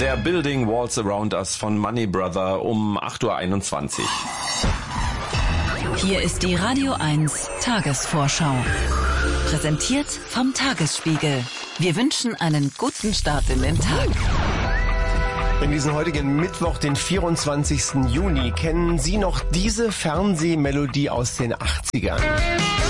Der Building Walls Around Us von Money Brother um 8:21 Uhr. Hier ist die Radio 1 Tagesvorschau. Präsentiert vom Tagesspiegel. Wir wünschen einen guten Start in den Tag. In diesem heutigen Mittwoch, den 24. Juni, kennen Sie noch diese Fernsehmelodie aus den 80ern?